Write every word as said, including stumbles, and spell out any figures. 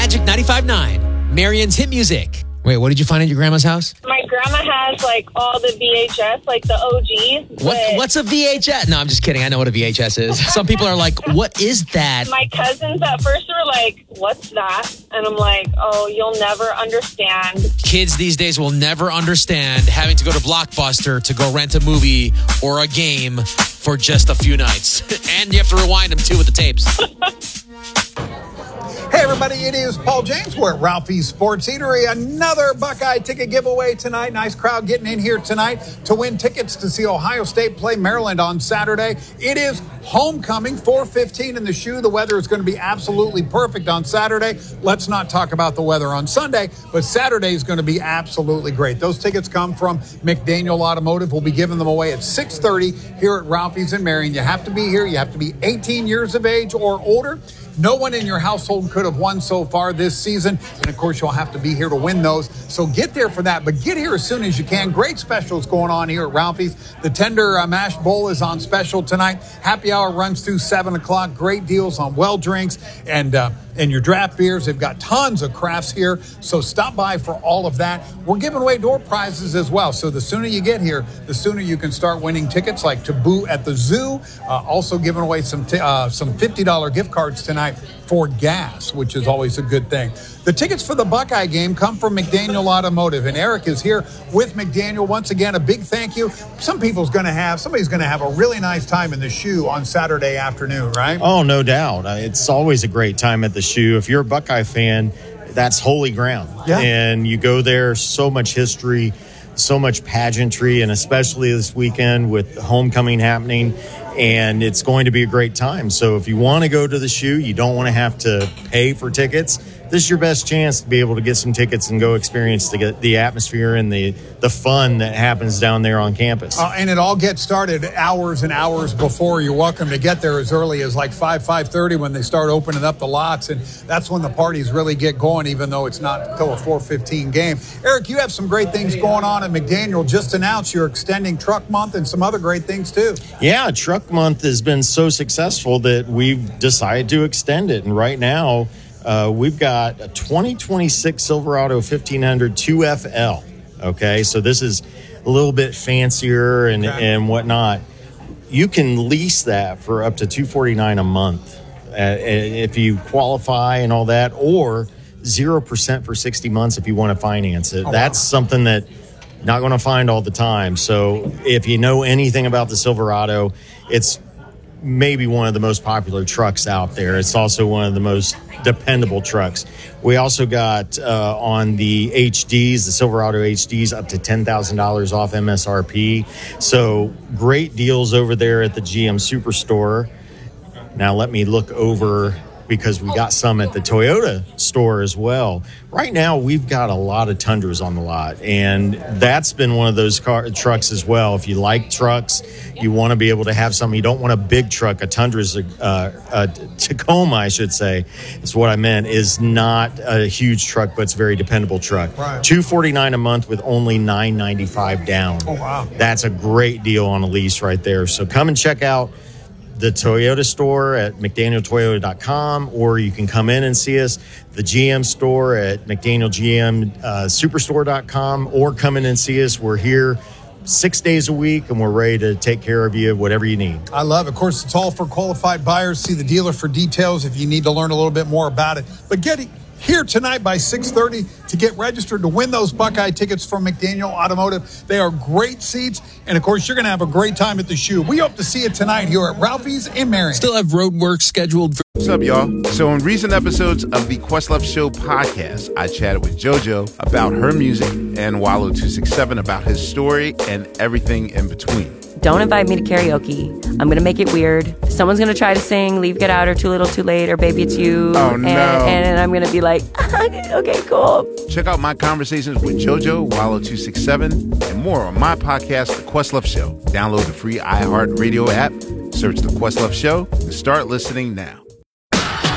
Magic ninety-five point nine, Marion's hit music. Wait, what did you find at your grandma's house? My grandma has, like, all the V H S, like the O Gs. What, what's a V H S? No, I'm just kidding. I know what a V H S is. Some people are like, what is that? My cousins at first were like, what's that? And I'm like, oh, you'll never understand. Kids these days will never understand having to go to Blockbuster to go rent a movie or a game for just a few nights. And you have to rewind them, too, with the tapes. Hey, everybody, it is Paul James. We're at Ralphie's Sports Eatery. Another Buckeye ticket giveaway tonight. Nice crowd getting in here tonight to win tickets to see Ohio State play Maryland on Saturday. It is homecoming, four fifteen in the shoe. The weather is going to be absolutely perfect on Saturday. Let's not talk about the weather on Sunday, but Saturday is going to be absolutely great. Those tickets come from McDaniel Automotive. We'll be giving them away at six thirty here at Ralphie's in Marion. You have to be here. You have to be eighteen years of age or older. No one in your household could have won so far this season. And, of course, you'll have to be here to win those. So get there for that. But get here as soon as you can. Great specials going on here at Ralphie's. The Tender uh, Mashed Bowl is on special tonight. Happy hour runs through seven o'clock. Great deals on well drinks and uh, and your draft beers. They've got tons of crafts here. So stop by for all of that. We're giving away door prizes as well. So the sooner you get here, the sooner you can start winning tickets like Taboo at the Zoo. Uh, also giving away some, t- uh, some fifty dollars gift cards tonight for gas, which is always a good thing. The tickets for the Buckeye game come from McDaniel Automotive, and Eric is here with McDaniel. Once again, a big thank you. Some people's going to have, somebody's going to have a really nice time in the shoe on Saturday afternoon, right? Oh, no doubt. It's always a great time at the shoe. If you're a Buckeye fan, that's holy ground. Yeah. And you go there, so much history, so much pageantry, and especially this weekend with homecoming happening. And it's going to be a great time. So if you want to go to the shoe, you don't want to have to pay for tickets, this is your best chance to be able to get some tickets and go experience the, the atmosphere and the, the fun that happens down there on campus. Uh, and it all gets started hours and hours before. You're welcome to get there as early as like five, five thirty when they start opening up the lots. And that's when the parties really get going, even though it's not until a four fifteen game. Eric, you have some great things going on at McDaniel. Just announced you're extending Truck Month and some other great things too. Yeah, Truck Month has been so successful that we've decided to extend it. And right now, uh, we've got a twenty twenty-six Silverado fifteen hundred two F L. Okay, so this is a little bit fancier and, okay. and whatnot. You can lease that for up to two hundred forty-nine dollars a month uh, if you qualify and all that, or zero percent for sixty months if you want to finance it. Oh, That's wow. something that not going to find all the time. So if you know anything about the Silverado, it's maybe one of the most popular trucks out there. It's also one of the most dependable trucks. We also got uh, on the H Ds, the Silverado H Ds, up to ten thousand dollars off M S R P. So great deals over there at the G M Superstore. Now let me look over, because we got some at the Toyota store as well. Right now, we've got a lot of Tundras on the lot, and that's been one of those car trucks as well. If you like trucks, you want to be able to have something. You don't want a big truck. A Tundra's a, uh, a Tacoma, I should say, is what I meant, is not a huge truck, but it's a very dependable truck. Right. two hundred forty-nine dollars a month with only nine ninety-five down. Oh, wow. That's a great deal on a lease right there. So come and check out the Toyota store at mcdaniel toyota dot com, or you can come in and see us, the G M store at mcdaniel g m superstore dot com, or come in and see us. We're here six days a week, and we're ready to take care of you, whatever you need. I love it. Of course, it's all for qualified buyers. See the dealer for details if you need to learn a little bit more about it. But get here tonight by six thirty to get registered to win those Buckeye tickets from McDaniel Automotive. They are great seats, and of course, you're going to have a great time at the shoe. We hope to see you tonight here at Ralphie's in Marion. Still have road work scheduled. For- What's up, y'all? So in recent episodes of the Questlove Show podcast, I chatted with JoJo about her music and Wallow two sixty-seven about his story and everything in between. Don't invite me to karaoke. I'm going to make it weird. Someone's going to try to sing Leave, Get Out, or Too Little, Too Late, or Baby It's You. Oh, no. And, and I'm going to be like, okay, cool. Check out my conversations with JoJo, Wallow two sixty-seven, and more on my podcast, The Questlove Show. Download the free iHeartRadio app, search The Questlove Show, and start listening now.